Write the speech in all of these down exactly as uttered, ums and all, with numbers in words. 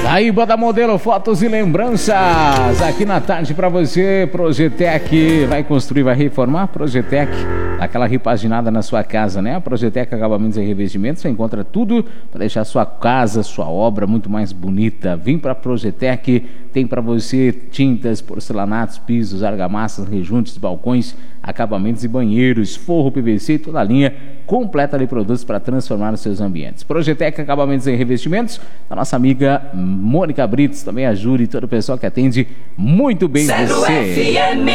Aí, banda modelo, fotos e lembranças aqui na tarde pra você. Projetec vai construir, vai reformar. Projetec, aquela repaginada na sua casa, né? A Projetec Acabamentos e Revestimentos, você encontra tudo para deixar sua casa, sua obra muito mais bonita. Vem pra Projetec, tem pra você tintas, porcelanatos, pisos, argamassas, rejuntes, balcões, acabamentos e banheiros, forro P V C e toda a linha completa de produtos para transformar os seus ambientes. Projetec Acabamentos e Revestimentos, da nossa amiga Mônica Britos, também a Júri e todo o pessoal que atende muito bem você.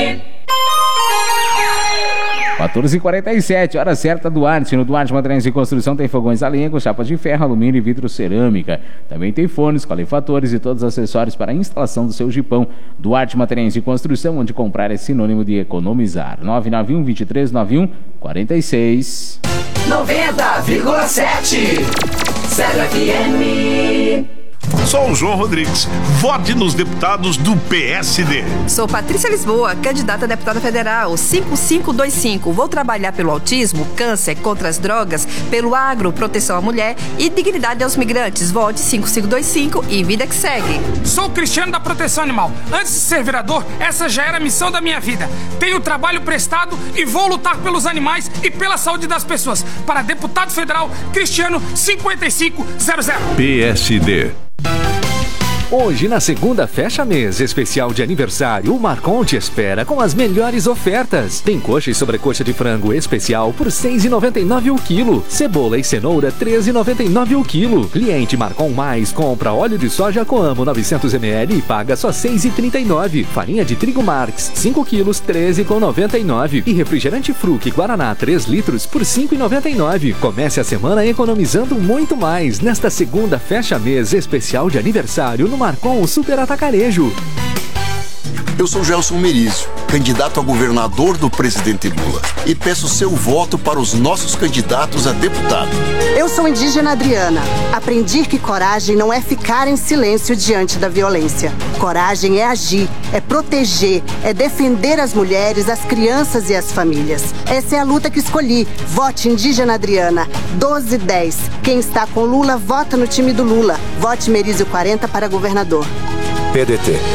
quatorze e quarenta e sete, hora certa do Duarte. No Duarte Materiais de Construção tem fogões a lenha com chapas de ferro, alumínio e vidro cerâmica. Também tem fornos, calefatores e todos os acessórios para a instalação do seu jipão. Duarte Materiais de Construção, onde comprar é sinônimo de economizar. nove nove um, dois três nove um, quatro seis. noventa vírgula sete Zero F M. Sou o João Rodrigues. Vote nos deputados do P S D. Sou Patrícia Lisboa, candidata a deputada federal, cinco cinco dois cinco. Vou trabalhar pelo autismo, câncer, contra as drogas, pelo agro, proteção à mulher e dignidade aos migrantes. Vote cinco cinco dois cinco e vida que segue. Sou Cristiano da Proteção Animal. Antes de ser vereador, essa já era a missão da minha vida. Tenho trabalho prestado e vou lutar pelos animais e pela saúde das pessoas. Para deputado federal, Cristiano cinquenta e cinco zero zero. P S D. Hoje, na segunda fecha mês especial de aniversário, o Marcon te espera com as melhores ofertas. Tem coxa e sobrecoxa de frango especial por seis reais e noventa e nove centavos o quilo. Cebola e cenoura treze reais e noventa e nove centavos o quilo. Cliente Marcon Mais compra óleo de soja Coamo novecentos mililitros e paga só seis reais e trinta e nove centavos. Farinha de trigo Marx cinco quilos treze reais e noventa e nove centavos. E refrigerante Fruc Guaraná três litros por cinco reais e noventa e nove centavos. Comece a semana economizando muito mais nesta segunda fecha mês especial de aniversário no Marcon o Super Atacarejo. Eu sou Gelson Merizio, candidato a governador do presidente Lula, e peço seu voto para os nossos candidatos a deputado. Eu sou indígena Adriana. Aprendi que coragem não é ficar em silêncio diante da violência. Coragem é agir, é proteger, é defender as mulheres, as crianças e as famílias. Essa é a luta que escolhi. Vote indígena Adriana, doze dez. Quem está com Lula, vota no time do Lula. Vote Merizio quarenta para governador. P D T.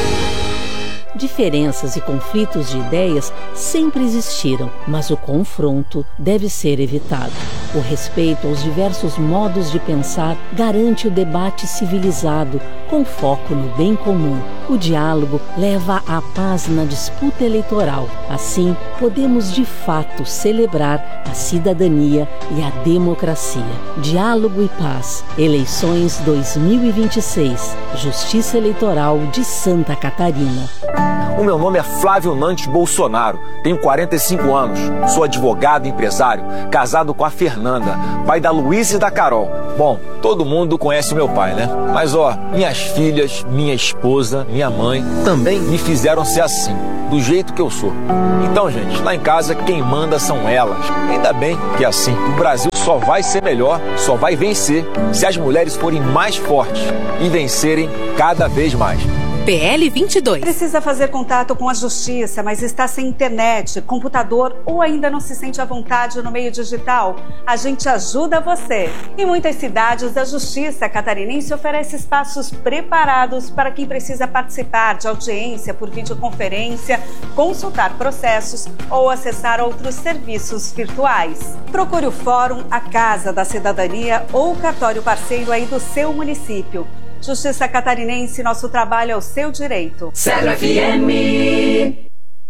Diferenças e conflitos de ideias sempre existiram, mas o confronto deve ser evitado. O respeito aos diversos modos de pensar garante o debate civilizado, com foco no bem comum. O diálogo leva à paz na disputa eleitoral. Assim, podemos de fato celebrar a cidadania e a democracia. Diálogo e paz. Eleições dois mil e vinte e seis. Justiça Eleitoral de Santa Catarina. O meu nome é Flávio Nantes Bolsonaro, tenho quarenta e cinco anos, sou advogado e empresário, casado com a Fernanda, pai da Luísa e da Carol. Bom, todo mundo conhece meu pai, né? Mas ó, minhas filhas, minha esposa, minha mãe também me fizeram ser assim, do jeito que eu sou. Então, gente, lá em casa quem manda são elas. Ainda bem que é assim. O Brasil só vai ser melhor, só vai vencer se as mulheres forem mais fortes e vencerem cada vez mais. P L vinte e dois. Precisa fazer contato com a justiça, mas está sem internet, computador ou ainda não se sente à vontade no meio digital? A gente ajuda você. Em muitas cidades, a Justiça Catarinense oferece espaços preparados para quem precisa participar de audiência por videoconferência, consultar processos ou acessar outros serviços virtuais. Procure o Fórum, a Casa da Cidadania ou o cartório parceiro aí do seu município. Justiça Catarinense, nosso trabalho é o seu direito. Zero F M.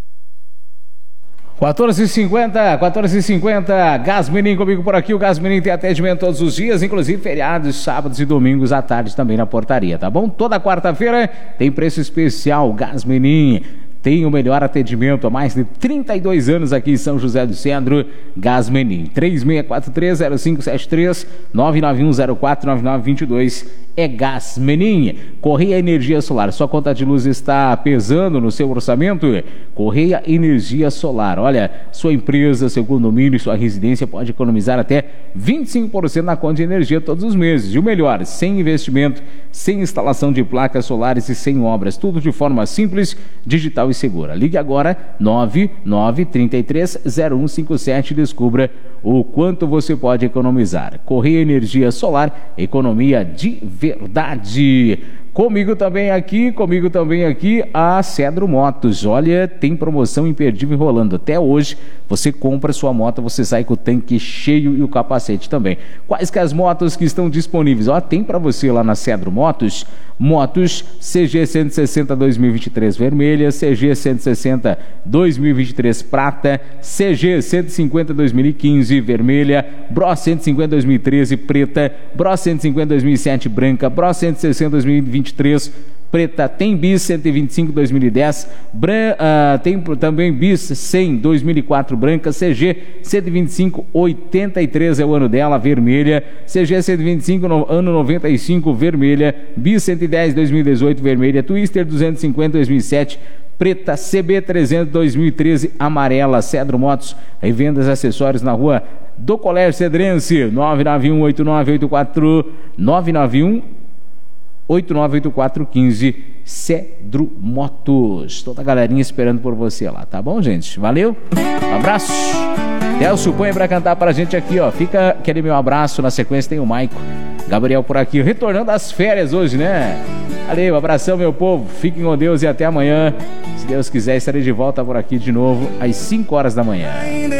quatorze e cinquenta, quatorze e cinquenta, Gás Mirim comigo por aqui. O Gás Mirim tem atendimento todos os dias, inclusive feriados, sábados e domingos à tarde também na portaria, tá bom? Toda quarta-feira tem preço especial. Gás Mirim tem o melhor atendimento há mais de trinta e dois anos aqui em São José do Cedro. Gás Mirim, três seis quatro três, zero cinco sete três, nove nove um zero quatro nove nove dois dois. É Gás Mirim. Correia Energia Solar. Sua conta de luz está pesando no seu orçamento? Correia Energia Solar. Olha, sua empresa, seu condomínio, sua residência pode economizar até vinte e cinco por cento na conta de energia todos os meses. E o melhor, sem investimento, sem instalação de placas solares e sem obras. Tudo de forma simples, digital e segura. Ligue agora nove nove três três zero um cinco sete e descubra o quanto você pode economizar. Correia Energia Solar, economia de verdade. Comigo também aqui, comigo também aqui, a Cedro Motos. Olha, tem promoção imperdível rolando. Até hoje, você compra sua moto, você sai com o tanque cheio e o capacete também. Quais que as motos que estão disponíveis? Ó, tem para você lá na Cedro Motos, motos C G cento e sessenta dois mil e vinte e três vermelha, C G cento e sessenta dois mil e vinte e três prata, C G cento e cinquenta dois mil e quinze vermelha, Bro cento e cinquenta dois mil e treze preta, Bro cento e cinquenta dois mil e sete branca, Bro cento e sessenta dois mil e vinte e três preta, tem Bis cento e vinte e cinco dois mil e dez, Bran, uh, tem também Bis cem dois mil e quatro branca, C G cento e vinte e cinco oitenta e três é o ano dela, vermelha, C G cento e vinte e cinco no, ano noventa e cinco vermelha, Bis cento e dez dois mil e dezoito vermelha, Twister duzentos e cinquenta dois mil e sete preta, C B trezentos dois mil e treze amarela. Cedro Motos, revendas e acessórios na rua do Colégio Cedrense, nove nove um oito nove oito quatro nove nove um oito nove oito quatro um cinco. Cedro Motos, toda a galerinha esperando por você lá, tá bom, gente? Valeu, um abraço. Delcio, põe pra cantar pra gente aqui, ó. Fica aquele meu abraço, na sequência tem o Maico Gabriel por aqui, retornando das férias hoje, né? Valeu, abração, meu povo, fiquem com Deus e até amanhã. Se Deus quiser, estarei de volta por aqui de novo às cinco horas da manhã.